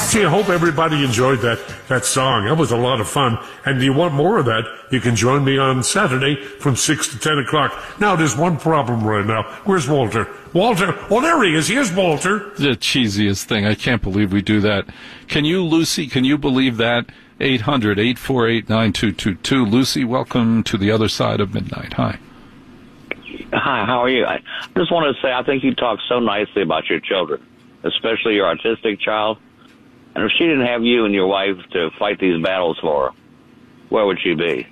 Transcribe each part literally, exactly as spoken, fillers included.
Gee, I hope everybody enjoyed that, that song. That was a lot of fun. And do you want more of that? You can join me on Saturday from six to ten o'clock. Now, there's one problem right now. Where's Walter? Walter? Oh, there he is. Here's Walter. The cheesiest thing. I can't believe we do that. Can you, Lucy, can you believe that? eight hundred, eight four eight, nine two two two. Lucy, welcome to the other side of midnight. Hi. Hi, how are you? I just wanted to say I think you talk so nicely about your children, especially your autistic child. And if she didn't have you and your wife to fight these battles for her, where would she be?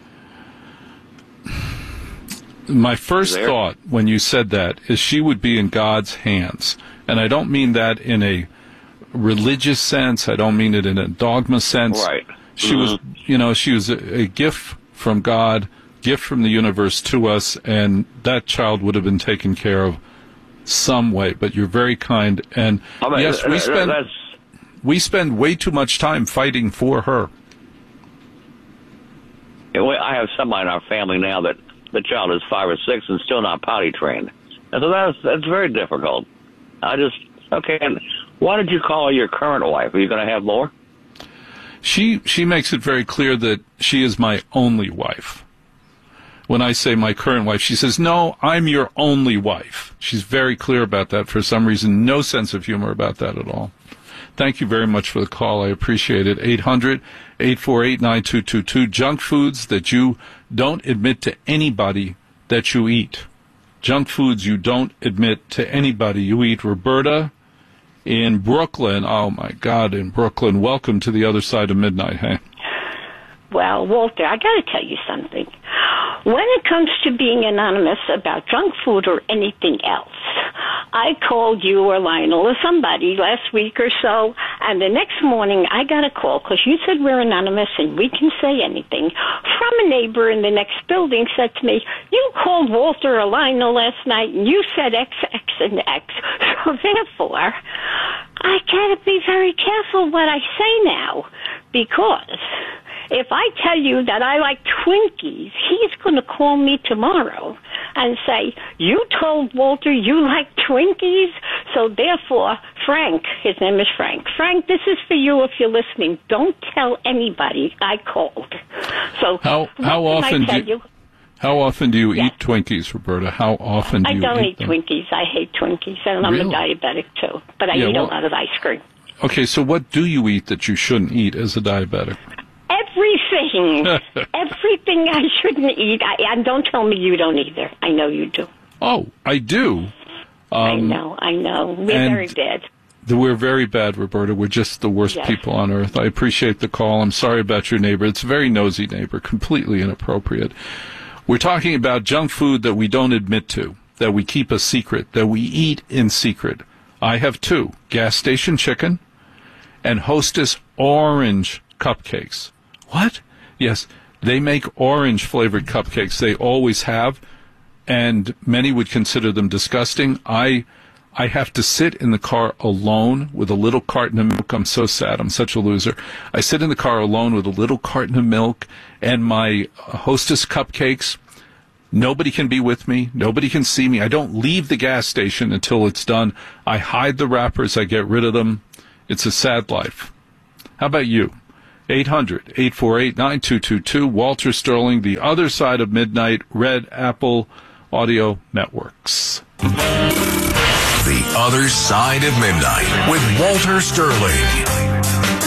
My first thought when you said that is she would be in God's hands. And I don't mean that in a religious sense. I don't mean it in a dogma sense. Right. She mm-hmm. was, you know, she was a, a gift from God, gift from the universe to us, and that child would have been taken care of some way. But you're very kind. And I mean, yes, we spend, that's... we spend way too much time fighting for her. I have somebody in our family now that the child is five or six and still not potty trained. And so that's, that's very difficult. I just, okay, and why did you call your current wife? Are you going to have more? She she makes it very clear that she is my only wife. When I say my current wife, she says, no, I'm your only wife. She's very clear about that for some reason. No sense of humor about that at all. Thank you very much for the call. I appreciate it. eight hundred, eight four eight, nine two two two. Junk foods that you don't admit to anybody that you eat. Junk foods you don't admit to anybody you eat. Roberta in Brooklyn. Oh, my God, in Brooklyn. Welcome to the other side of midnight, hey? Well, Walter, I got to tell you something. When it comes to being anonymous about junk food or anything else, I called you or Lionel or somebody last week or so, and the next morning I got a call because you said we're anonymous and we can say anything, from a neighbor in the next building said to me, you called Walter or Lionel last night and you said X, X, and X. So therefore, I got to be very careful what I say now, because if I tell you that I like Twinkies, he's going to call me tomorrow and say, you told Walter you like Twinkies? So therefore, Frank, his name is Frank. Frank, this is for you if you're listening. Don't tell anybody I called. So how how often do you, you? How often do you yes. eat Twinkies, Roberta? How often do I you don't eat eat them? Twinkies. I hate Twinkies, and I'm really? a diabetic too. But I yeah, eat well, a lot of ice cream. Okay, so what do you eat that you shouldn't eat as a diabetic? Everything. Everything I shouldn't eat. I, and don't tell me you don't either. I know you do. Oh, I do. Um, I know, I know. We're very bad. We're very bad, Roberta. We're just the worst yes. people on earth. I appreciate the call. I'm sorry about your neighbor. It's a very nosy neighbor, completely inappropriate. We're talking about junk food that we don't admit to, that we keep a secret, that we eat in secret. I have two, gas station chicken and Hostess orange cupcakes. What? Yes, they make orange-flavored cupcakes. They always have, and many would consider them disgusting. I I have to sit in the car alone with a little carton of milk. I'm so sad. I'm such a loser. I sit in the car alone with a little carton of milk and my Hostess cupcakes. Nobody can be with me. Nobody can see me. I don't leave the gas station until it's done. I hide the wrappers. I get rid of them. It's a sad life. How about you? eight hundred, eight four eight, nine two two two. Walter Sterling, The Other Side of Midnight, Red Apple Audio Networks. The Other Side of Midnight with Walter Sterling.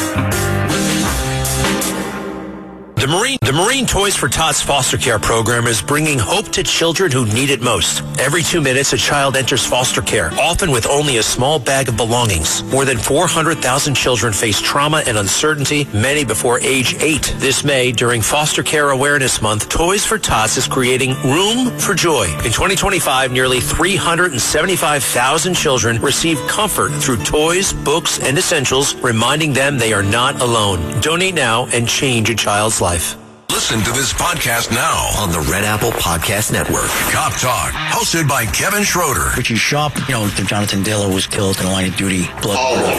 The Marine, the Marine Toys for Tots foster care program is bringing hope to children who need it most. Every two minutes, a child enters foster care, often with only a small bag of belongings. More than four hundred thousand children face trauma and uncertainty, many before age eight. This May, during Foster Care Awareness Month, Toys for Tots is creating Room for Joy. In twenty twenty-five, nearly three hundred seventy-five thousand children received comfort through toys, books, and essentials, reminding them they are not alone. Donate now and change a child's life. Listen to this podcast now on the Red Apple Podcast Network. Cop Talk, hosted by Kevin Schroeder. Richie Sharp, you know, Jonathan Diller was killed in a line of duty. Blood. All, all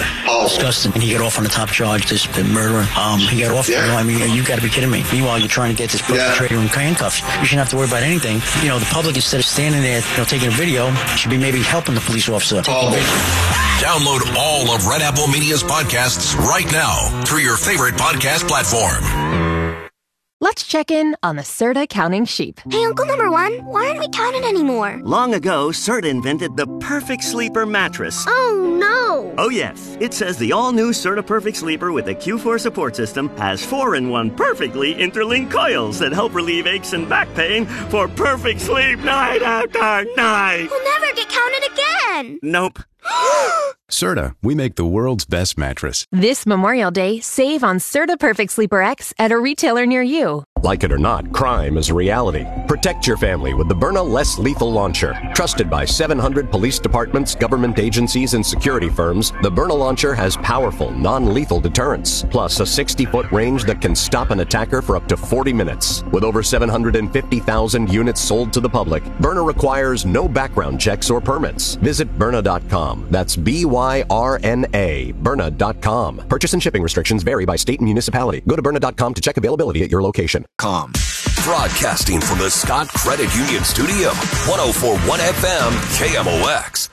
disgusting. And he got off on the top charge, this murderer. Um, he got off. Yeah. You know, I mean, you got to be kidding me. Meanwhile, you're trying to get this perpetrator in handcuffs. You shouldn't have to worry about anything. You know, the public, instead of standing there, you know, taking a video, should be maybe helping the police officer. Oh. Download all of Red Apple Media's podcasts right now through your favorite podcast platform. Let's check in on the Serta counting sheep. Hey, Uncle Number One, why aren't we counting anymore? Long ago, Serta invented the Perfect Sleeper mattress. Oh, no. Oh, yes. It says the all-new Serta Perfect Sleeper with the Q four support system has four-in-one perfectly interlinked coils that help relieve aches and back pain for perfect sleep night after night. We'll never get counted again. Nope. Serta, we make the world's best mattress. This Memorial Day, save on Serta Perfect Sleeper X at a retailer near you. Like it or not, crime is a reality. Protect your family with the Byrna Less Lethal Launcher. Trusted by seven hundred police departments, government agencies, and security firms, the Byrna Launcher has powerful, non-lethal deterrence, plus a sixty-foot range that can stop an attacker for up to forty minutes. With over seven hundred fifty thousand units sold to the public, Byrna requires no background checks or permits. Visit Byrna dot com. That's B Y R N A, Byrna dot com. Purchase and shipping restrictions vary by state and municipality. Go to Byrna dot com to check availability at your location. Com. Broadcasting from the Scott Credit Union Studio, one oh four point one F M, K M O X.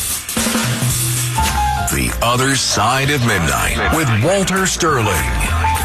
The Other Side of Midnight with Walter Sterling.